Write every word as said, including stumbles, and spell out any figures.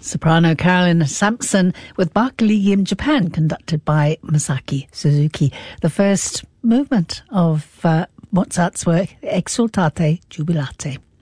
Soprano Carolyn Sampson with Bach Ligi in Japan, conducted by Masaki Suzuki. The first movement of uh, Mozart's work, Exsultate Jubilate.